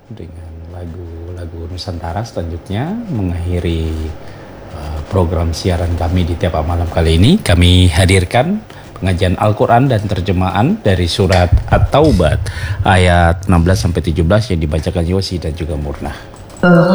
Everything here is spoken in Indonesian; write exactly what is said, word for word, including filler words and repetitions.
dengan lagu-lagu Nusantara selanjutnya mengakhiri uh, program siaran kami di Tiap Malam kali ini. Kami hadirkan pengajian Al-Quran dan terjemahan dari surat At-Taubah ayat enam belas sampai tujuh belas yang dibacakan Yosi dan juga Murnah.